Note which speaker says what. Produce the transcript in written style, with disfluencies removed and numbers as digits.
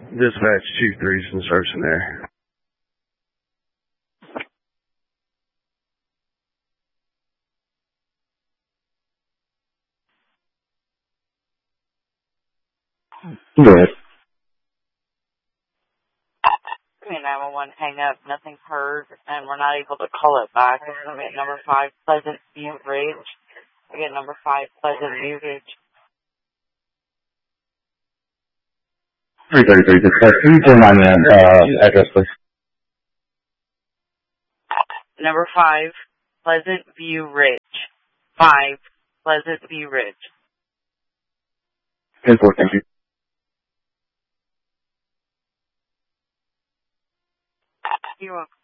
Speaker 1: Dispatch 2-3's in searching there.
Speaker 2: Go ahead.
Speaker 3: 911, hang up, nothing's heard, and we're not able to call it back. We're going to be at number 5, Pleasant View Ridge. We get number 5, Pleasant View Ridge.
Speaker 2: 333, dispatch. Can you turn on the address, please?
Speaker 3: Number 5, Pleasant View Ridge. 5, Pleasant View Ridge.
Speaker 2: 10-4, thank you.
Speaker 3: You're welcome.